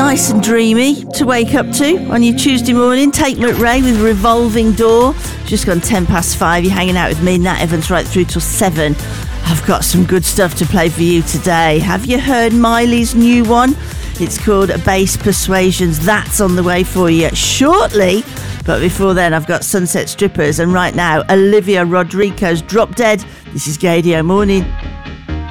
nice and dreamy to wake up to on your Tuesday morning. Tate McRae with Revolving Door. Just gone 5:10. You're hanging out with me, Nat Evans, right through till 7. I've got some good stuff to play for you today. Have you heard Miley's new one? It's called Base Persuasions. That's on the way for you shortly. But before then, I've got Sunset Strippers. And right now, Olivia Rodrigo's Drop Dead. This is Gaydio Morning.